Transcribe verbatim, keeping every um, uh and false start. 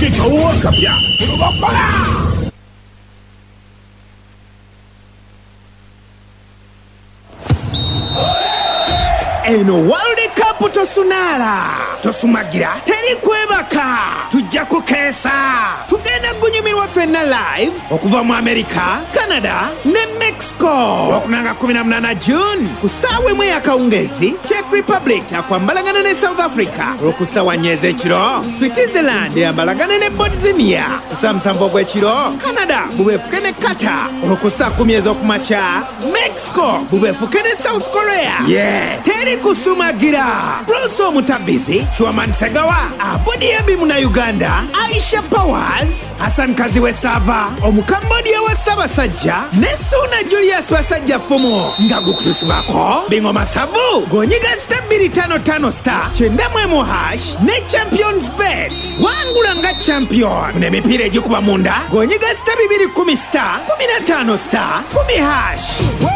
kikauwa kapya Lubakola. Eno World Cup tosunala tosumagira teri kwebaka tujja kukeesa tugenda gunyumirwa fenna live okuva mu America, Canada ne Mexico okunanga kumi na munana June ku ssaawa emu ey'akawungezi. Czech Republic akwambalagana ne South Africa olwoku ssaawa nnya ez'ekiro. Switzerland eyambalagana ne Bosnia ku ssaawa musanvu ogw'ekiro. Canada bubeefuke ne Qatar olwoku ssaawa kumi ez'okumakya. Mexico bubeefuke ne South Korea. Yeah, teri kusumagira. Bruce Omutabizi, Chwaman Segawa, Abudi Abimu na Uganda, Aisha Powers, Hassan Kaziwe Sava, Omukambodia wa Sabasajja, Nesuna Julius wa Sajja Fumo, Ngagu kutusubako, Bingo Masavu, Gonyiga star biri tano tano star, Chenda Mwemo hash, ne Champions Bet. Wangulanga champion. Kune mipire jikuba munda, Gonyiga star bibiri kumi star, kumi na tano star, kumi hash.